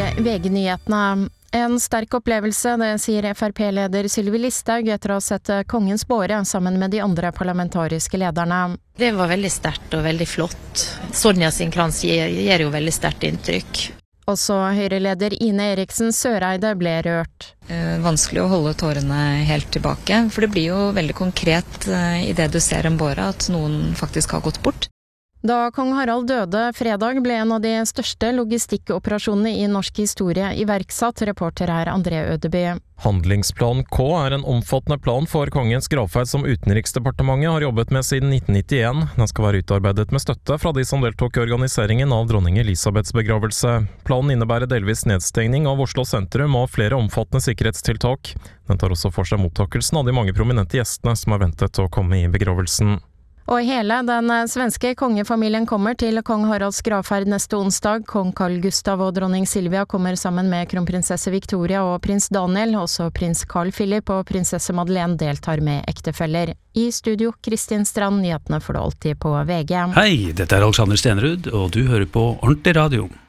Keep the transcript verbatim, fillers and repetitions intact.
V G-nyhetene. En sterk opplevelse, det sier F R P-leder Sylvi Listhaug etter å ha sett Kongens båre sammen med de andre parlamentariske lederne. Det var veldig sterkt og veldig flott. Sonja sin krans gir, gir jo veldig sterkt inntrykk. Også Høyre-leder Ine Eriksen Søreide ble rørt. Eh, vanskelig å holde tårene helt tilbake, for det blir jo veldig konkret eh, i det du ser en båre, at noen faktisk har gått bort. Da kong Harald døde fredag ble en av de største logistikkoperasjonene i norsk historie iverksatt, reporter her André Ødeby. Handlingsplan K er en omfattende plan for kongens gravferd som Utenriksdepartementet har jobbet med siden nitten nittien. Den skal være utarbeidet med støtte fra de som deltok i organiseringen av dronning Elisabeths begravelse. Planen innebærer delvis nedstengning av Oslo sentrum og flere omfattende sikkerhetstiltak. Den tar også for seg mottakelsen av de mange prominente gjestene som er ventet å komme i begravelsen. Og hele den svenske kongefamilien kommer til kong Haralds gravferd neste onsdag. Kong Carl Gustav og dronning Silvia kommer sammen med kronprinsesse Victoria og prins Daniel. Også prins Carl Philip og prinsesse Madeleine deltar med ektefeller. I studio, Kristin Strand, nyhetene får du alltid på V G. Hei, dette er Alexander Stenerud, og du hører på Ordentlig Radio.